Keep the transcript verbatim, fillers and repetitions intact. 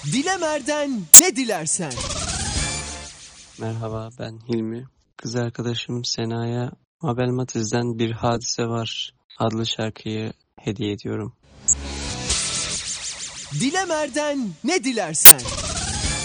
Dilemer'den ne dilersen. Merhaba, ben Hilmi. Kız arkadaşım Sena'ya Mabel Matiz'den Bir Hadise Var adlı şarkıyı hediye ediyorum. Dilemer'den ne dilersen.